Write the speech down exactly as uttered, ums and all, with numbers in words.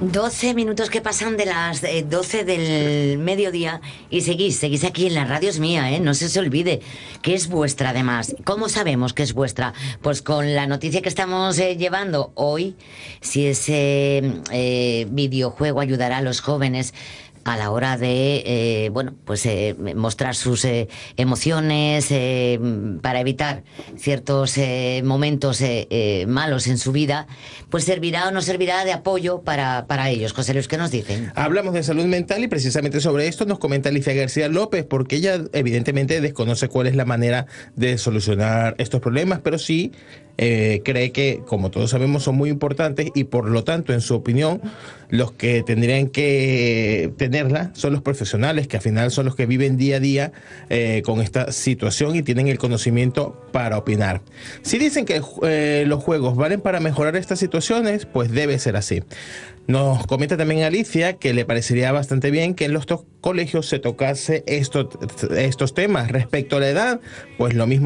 doce minutos que pasan de las eh, doce del mediodía y seguís, seguís aquí en la radio es mía, ¿eh? No se os olvide que es vuestra además. ¿Cómo sabemos que es vuestra? Pues con la noticia que estamos eh, llevando hoy, si ese eh, videojuego ayudará a los jóvenes a la hora de, eh, bueno, pues eh, mostrar sus eh, emociones eh, para evitar ciertos eh, momentos eh, eh, malos en su vida, pues servirá o no servirá de apoyo para, para ellos. José Luis, ¿qué nos dicen? Hablamos de salud mental y precisamente sobre esto nos comenta Alicia García López, porque ella evidentemente desconoce cuál es la manera de solucionar estos problemas, pero sí eh, cree que, como todos sabemos, son muy importantes y por lo tanto, en su opinión, los que tendrían que tenerla son los profesionales, que al final son los que viven día a día eh, con esta situación y tienen el conocimiento para opinar. Si dicen que eh, los juegos valen para mejorar estas situaciones, pues debe ser así. Nos comenta también Alicia que le parecería bastante bien que en los colegios se tocase esto, estos temas. Respecto a la edad, pues lo mismo